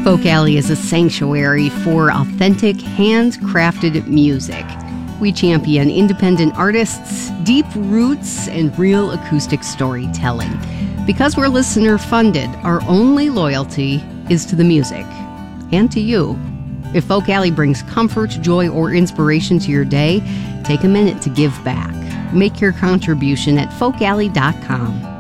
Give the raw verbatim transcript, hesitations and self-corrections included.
Folk Alley is a sanctuary for authentic, handcrafted music. We champion independent artists, deep roots, and real acoustic storytelling. Because we're listener-funded, our only loyalty is to the music and to you. If Folk Alley brings comfort, joy, or inspiration to your day, take a minute to give back. Make your contribution at folk alley dot com.